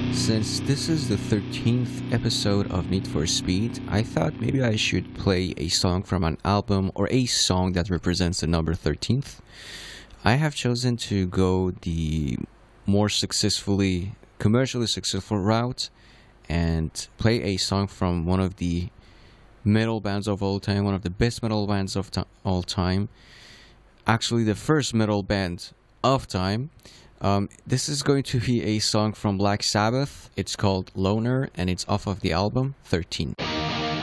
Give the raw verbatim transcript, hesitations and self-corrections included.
Since this is the thirteenth episode of Need for Speed, I thought maybe I should play a song from an album or a song that represents the number thirteenth. I have chosen to go the more successfully, commercially successful route and play a song from one of the metal bands of all time, one of the best metal bands of to- all time. Actually, the first metal band of time. Um, this is going to be a song from Black Sabbath. It's called Loner and it's off of the album thirteen.